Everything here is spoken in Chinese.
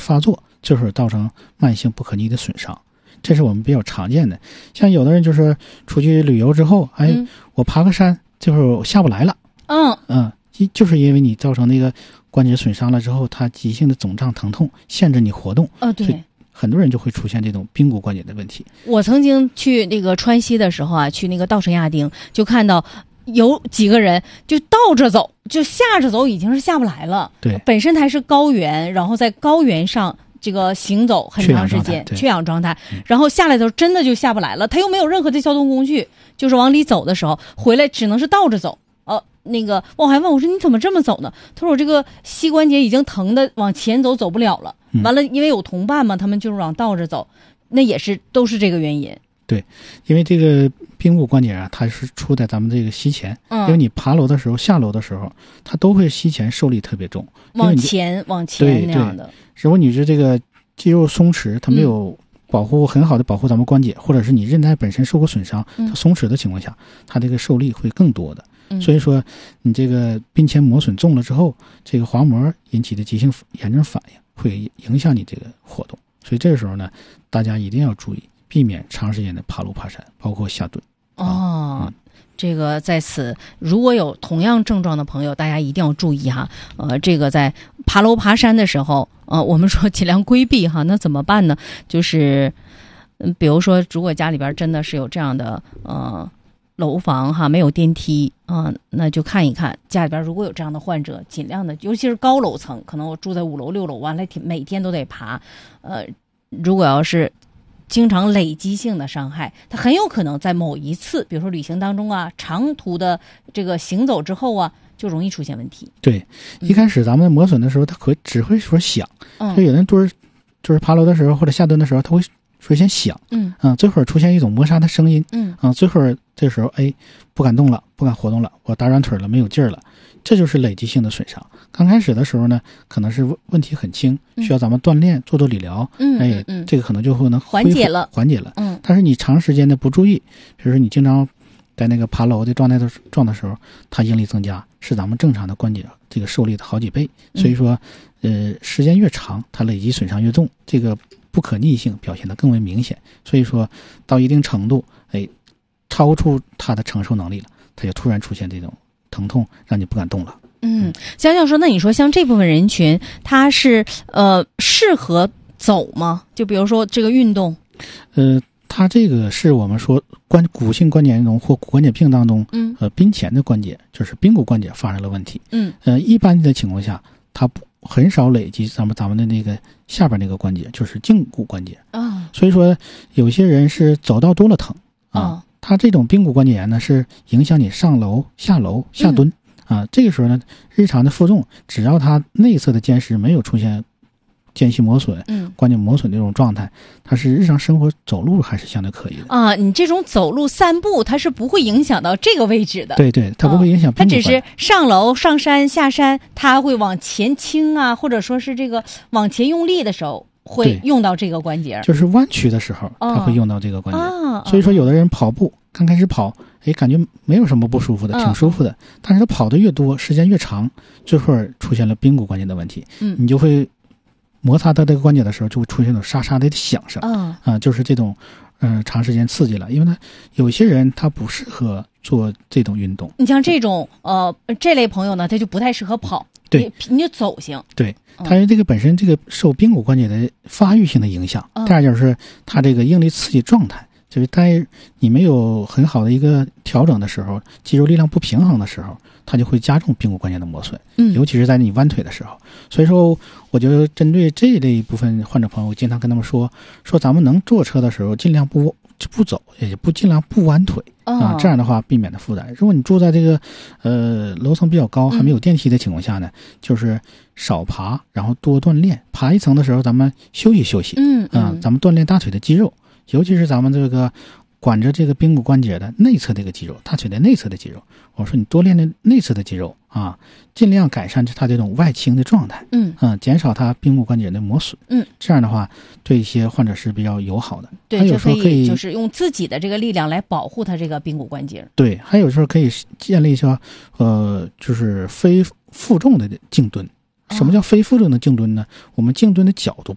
发作，这会儿造成慢性不可逆的损伤。这是我们比较常见的。像有的人就是出去旅游之后，我爬个山，这会儿我下不来了。就是因为你造成那个关节损伤了之后，它急性的肿胀疼痛限制你活动。 对。 很多人就会出现这种髌骨关节的问题。 我曾经去那个川西的时候啊，去那个稻城亚丁，就看到有几个人就倒着走，就下着走，已经是下不来了。 对， 本身它是高原，然后在高原上这个行走很长时间，缺氧状态，然后下来的时候真的就下不来了。他又没有任何的交通工具，就是往里走的时候回来只能是倒着走。那个我还问我说你怎么这么走呢？他说我这个膝关节已经疼的往前走不了了。完了，因为有同伴嘛，他们就是往倒着走，那也是都是这个原因。 对，因为这个髌骨关节啊，它是出在咱们这个膝前，因为你爬楼的时候、下楼的时候，它都会膝前受力特别重， 往前那样的。 如果你是这个肌肉松弛，它没有很好的保护咱们关节，或者是你韧带本身受过损伤，它松弛的情况下，它这个受力会更多的。所以说你这个髌前磨损重了之后，这个滑膜引起的急性炎症反应会影响你这个活动。所以这个时候呢，大家一定要注意避免长时间的爬楼爬山，包括下蹲。 这个在此如果有同样症状的朋友，大家一定要注意哈。这个在爬楼爬山的时候，我们说尽量规避哈。那怎么办呢？就是比如说如果家里边真的是有这样的楼房哈，没有电梯那就看一看家里边如果有这样的患者，尽量的，尤其是高楼层，可能我住在5楼6楼，完了每天都得爬。如果要是经常累积性的伤害，它很有可能在某一次，比如说旅行当中啊，长途的这个行走之后啊，就容易出现问题。 对，一开始咱们磨损的时候，它只会说响，就有人就是爬楼的时候或者下蹲的时候，它会首先响，最后出现一种磨砂的声音，最后这时候不敢动了，不敢活动了，我打软腿了，没有劲儿了，这就是累积性的损伤。刚开始的时候呢，可能是问题很轻，需要咱们锻炼做理疗，这个可能就会能缓解了。 但是你长时间的不注意，比如说你经常在那个爬楼的状的时候，它应力增加，是咱们正常的关节这个受力的好几倍。所以说时间越长，它累积损伤越重，这个不可逆性表现得更为明显。所以说到一定程度超出它的承受能力了，它就突然出现这种疼痛，让你不敢动了。 江教授，那你说像这部分人群，他是适合走吗？就比如说这个运动， 它这个是我们说骨性关节炎中或骨关节病当中，髌前的关节，就是髌骨关节发生了问题。一般的情况下，它很少累积咱们的那个下边那个关节，就是胫骨关节所以说有些人是走道多了疼它这种髌骨关节炎呢，是影响你上楼、下楼、下蹲这个时候呢，日常的负重，只要它内侧的间隙没有出现间隙磨损、关节磨损这种状态，它是日常生活走路还是相对可以的你这种走路散步，它是不会影响到这个位置的。 对，它不会影响髌骨关节。 它只是上楼、上山、下山，它会往前倾或者说是这个往前用力的时候，会用到这个关节， 就是弯曲的时候，它会用到这个关节。所以说有的人跑步刚开始跑，感觉没有什么不舒服的，挺舒服的，但是他跑得越多，时间越长，最后出现了髌骨关节的问题，你就会摩擦到这个关节的时候，就会出现那种沙沙的响声就是这种长时间刺激了。因为呢，有些人他不适合做这种运动。 你像这种这类朋友呢，他就不太适合跑， 对， 你就走行。 对，他这个本身这个受髌骨关节的发育性的影响。第二就是他这个应力刺激状态，就是在你没有很好的一个调整的时候，肌肉力量不平衡的时候，它就会加重髌骨关节的磨损，尤其是在你弯腿的时候。所以说我就针对这类部分患者朋友，我经常跟他们说咱们能坐车的时候尽量不走，也尽量不弯腿这样的话避免的负担。如果你住在这个楼层比较高还没有电梯的情况下呢，就是少爬，然后多锻炼。爬一层的时候咱们休息休息，咱们锻炼大腿的肌肉，尤其是咱们这个管着这个髌骨关节的内侧这个肌肉，大腿的内侧的肌肉，我说你多练练内侧的肌肉尽量改善它这种外倾的状态，减少它髌骨关节的磨损，这样的话对一些患者是比较友好的。 对，就可以就是用自己的这个力量来保护它这个髌骨关节。 对，还有时候可以建立一下就是非负重的静蹲。什么叫非负重的静蹲呢？我们静蹲的角度